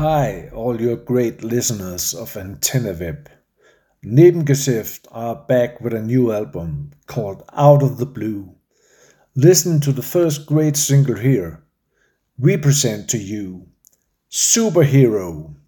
Hi, all your great listeners of Antenna Web. Nebengeschäft are back with a new album called Out of the Blue. Listen to the first great single here. We present to you Superhero.